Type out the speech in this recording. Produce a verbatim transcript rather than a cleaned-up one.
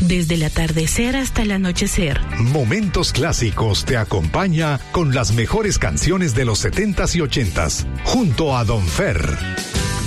desde el atardecer hasta el anochecer. Momentos Clásicos te acompaña con las mejores canciones de los setentas y ochentas, junto a Don Fer.